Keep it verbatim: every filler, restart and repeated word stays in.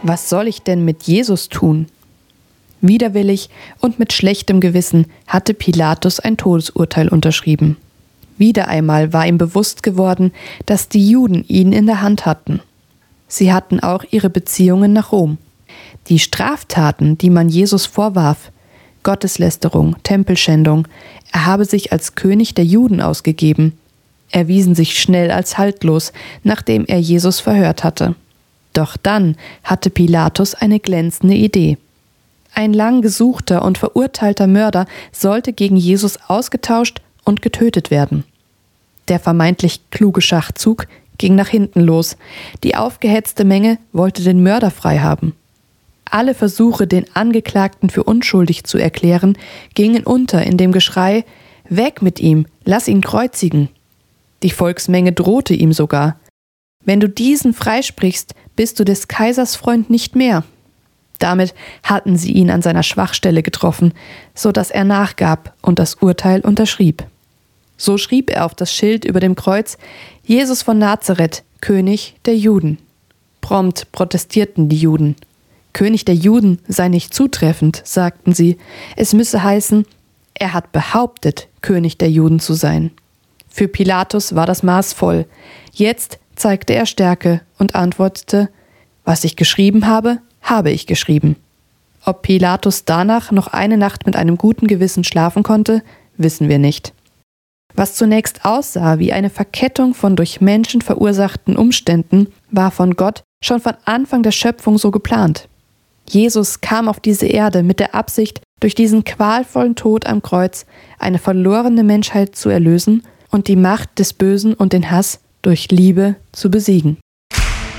Was soll ich denn mit Jesus tun? Widerwillig und mit schlechtem Gewissen hatte Pilatus ein Todesurteil unterschrieben. Wieder einmal war ihm bewusst geworden, dass die Juden ihn in der Hand hatten. Sie hatten auch ihre Beziehungen nach Rom. Die Straftaten, die man Jesus vorwarf, Gotteslästerung, Tempelschändung, er habe sich als König der Juden ausgegeben, erwiesen sich schnell als haltlos, nachdem er Jesus verhört hatte. Doch dann hatte Pilatus eine glänzende Idee. Ein lang gesuchter und verurteilter Mörder sollte gegen Jesus ausgetauscht und getötet werden. Der vermeintlich kluge Schachzug ging nach hinten los. Die aufgehetzte Menge wollte den Mörder frei haben. Alle Versuche, den Angeklagten für unschuldig zu erklären, gingen unter in dem Geschrei: »Weg mit ihm, lass ihn kreuzigen!« Die Volksmenge drohte ihm sogar: »Wenn du diesen freisprichst, bist du des Kaisers Freund nicht mehr.« Damit hatten sie ihn an seiner Schwachstelle getroffen, so dass er nachgab und das Urteil unterschrieb. So schrieb er auf das Schild über dem Kreuz: »Jesus von Nazareth, König der Juden.« Prompt protestierten die Juden. König der Juden sei nicht zutreffend, sagten sie. Es müsse heißen, er hat behauptet, König der Juden zu sein. Für Pilatus war das Maß voll. Jetzt zeigte er Stärke und antwortete: »Was ich geschrieben habe, habe ich geschrieben.« Ob Pilatus danach noch eine Nacht mit einem guten Gewissen schlafen konnte, wissen wir nicht. Was zunächst aussah wie eine Verkettung von durch Menschen verursachten Umständen, war von Gott schon von Anfang der Schöpfung so geplant. Jesus kam auf diese Erde mit der Absicht, durch diesen qualvollen Tod am Kreuz eine verlorene Menschheit zu erlösen und die Macht des Bösen und den Hass durch Liebe zu besiegen.